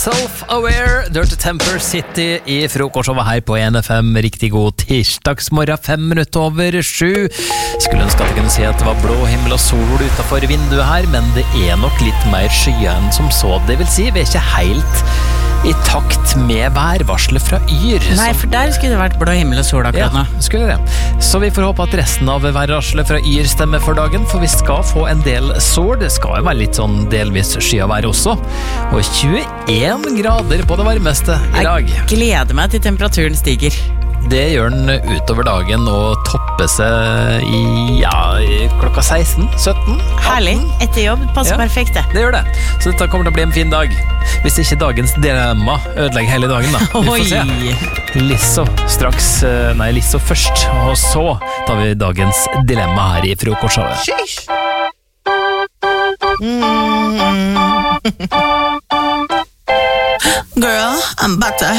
Self-Aware, Dirty Temper City I frokostshowet her på NFM. Riktig god tirsdagsmorgen, 5 minutter over 7. Skulle ønske at jeg kunne si at det var blå himmel og sol utenfor vinduet her, men det nok litt mer skyer enn som så. Det vil si, vi ikke helt I takt med værvarslet fra Yr. Nei, for der skulle det vært blå himmel og sol akkurat nå. Ja, skulle det. Så vi får håpe at resten av værvarslet fra Yr stemmer for dagen, for vi skal få en del sol. Det skal jo være litt sånn delvis skyavær også. Og 21 grader på det varmeste I dag. Jeg gleder meg til temperaturen stiger. Det gjør den utover dagen og topper seg I klokka 16, 17, 18. Herlig, etter jobb, passer perfekt det. Det gjør det, så dette kommer til å bli en fin dag. Hvis ikke dagens dilemma ødelegger hele dagen da. Vi får se. Lisso først, og så tar vi dagens dilemma her I frokostshowet. Girl, I'm about to